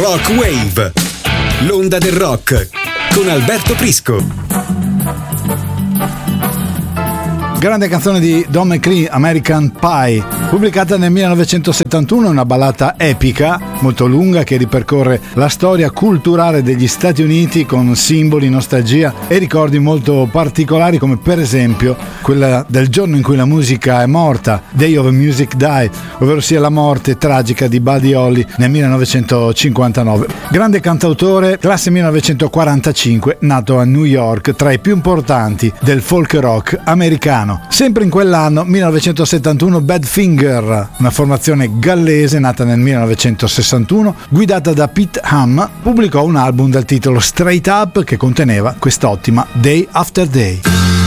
Rock Wave, l'onda del rock, con Alberto Prisco. Grande canzone di Don McLean, American Pie, pubblicata nel 1971, una ballata epica, molto lunga, che ripercorre la storia culturale degli Stati Uniti con simboli, nostalgia e ricordi molto particolari, come per esempio quella del giorno in cui la musica è morta, Day of Music Die, ovvero sia la morte tragica di Buddy Holly nel 1959. Grande cantautore, classe 1945, nato a New York, tra i più importanti del folk rock americano. Sempre in quell'anno, 1971, Badfinger, una formazione gallese nata nel 1961, guidata da Pete Ham, pubblicò un album dal titolo Straight Up che conteneva quest'ottima Day After Day.